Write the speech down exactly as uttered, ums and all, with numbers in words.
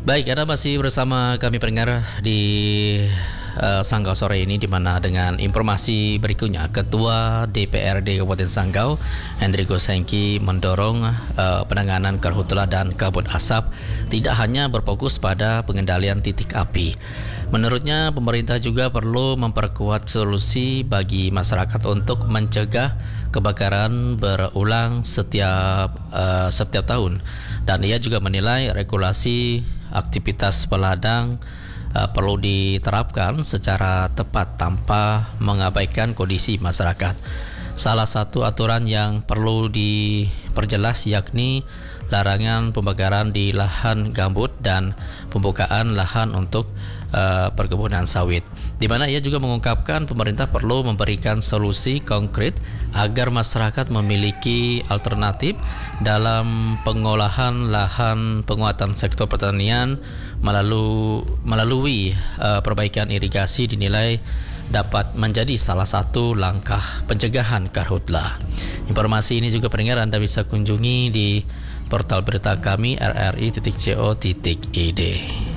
Baik, Anda masih bersama kami pendengar di uh, Sanggau sore ini, di mana dengan informasi berikutnya, Ketua D P R D Kabupaten Sanggau, Hendrigo Sengki, mendorong uh, penanganan karhutla dan kabut asap tidak hanya berfokus pada pengendalian titik api. Menurutnya, pemerintah juga perlu memperkuat solusi bagi masyarakat untuk mencegah kebakaran berulang setiap uh, setiap tahun. Dan ia juga menilai regulasi aktivitas peladang uh, perlu diterapkan secara tepat tanpa mengabaikan kondisi masyarakat. Salah satu aturan yang perlu diperjelas yakni larangan pembakaran di lahan gambut dan pembukaan lahan untuk uh, perkebunan sawit. Di mana ia juga mengungkapkan pemerintah perlu memberikan solusi konkret agar masyarakat memiliki alternatif dalam pengolahan lahan, penguatan sektor pertanian melalui, melalui uh, perbaikan irigasi dinilai dapat menjadi salah satu langkah pencegahan karhutla. Informasi ini juga pendengar Anda bisa kunjungi di portal berita kami r r i titik co titik i d.